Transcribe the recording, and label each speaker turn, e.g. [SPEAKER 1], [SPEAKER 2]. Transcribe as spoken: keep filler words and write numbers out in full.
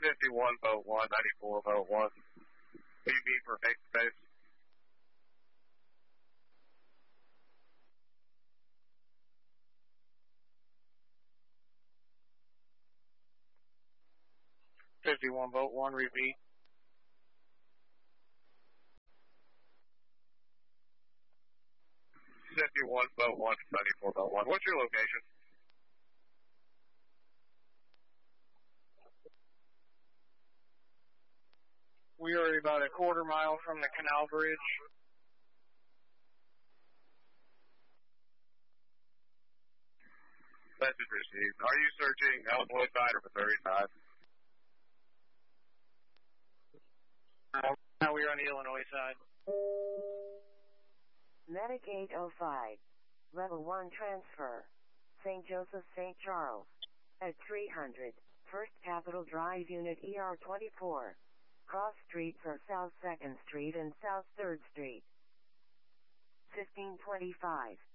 [SPEAKER 1] fifty-one, vote one, ninety-four, vote one. P B for face-to-face.
[SPEAKER 2] fifty-one, vote one, repeat.
[SPEAKER 1] fifty-one, vote one, ninety-four, vote one. What's your location?
[SPEAKER 2] We are about a quarter mile from the canal bridge.
[SPEAKER 1] Message received. Are you searching Illinois side or Missouri side?
[SPEAKER 2] Uh, now we are on the Illinois side.
[SPEAKER 3] Medic eight oh five. Level one transfer. Saint Joseph, Saint Charles. At three hundred. First Capitol Drive Unit E R twenty-four. Cross streets are South second Street and South third Street. fifteen twenty-five.